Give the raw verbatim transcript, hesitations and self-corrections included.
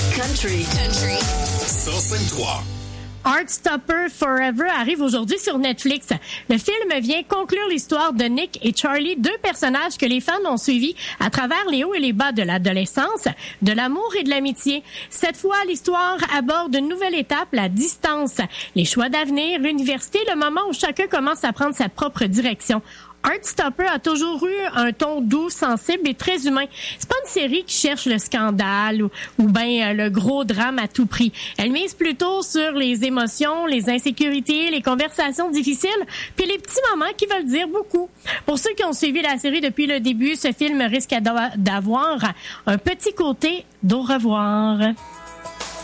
Country. Country. cent cinq trois. Heartstopper Forever arrive aujourd'hui sur Netflix. Le film vient conclure l'histoire de Nick et Charlie, deux personnages que les fans ont suivis à travers les hauts et les bas de l'adolescence, de l'amour et de l'amitié. Cette fois, l'histoire aborde une nouvelle étape, la distance, les choix d'avenir, l'université, le moment où chacun commence à prendre sa propre direction. Heartstopper a toujours eu un ton doux, sensible et très humain. C'est pas une série qui cherche le scandale ou, ou bien euh, le gros drame à tout prix. Elle mise plutôt sur les émotions, les insécurités, les conversations difficiles, puis les petits moments qui veulent dire beaucoup. Pour ceux qui ont suivi la série depuis le début, ce film risque d'avoir un petit côté d'au revoir.